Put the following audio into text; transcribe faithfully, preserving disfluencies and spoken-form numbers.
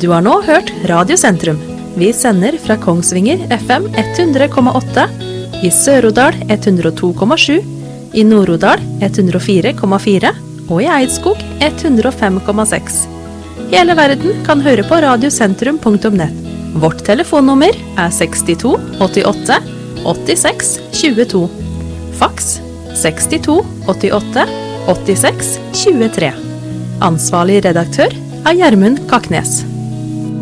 Du har nå hørt Radio Sentrum. Vi sender fra Kongsvinger F M hundre komma åtte, i Sør-Odal hundre og to komma sju, i Nord-Odal hundre og fire komma fire og i Eidskog hundre og fem komma seks. Hele verden kan høre på radiosentrum punktum nett. Vårt telefonnummer er sekstito åttiåtte åttiseks tjueto. Fax sekstito åttiåtte åttiseks tjuetre. Ansvarlig redaktør er Gjermund Kaknes.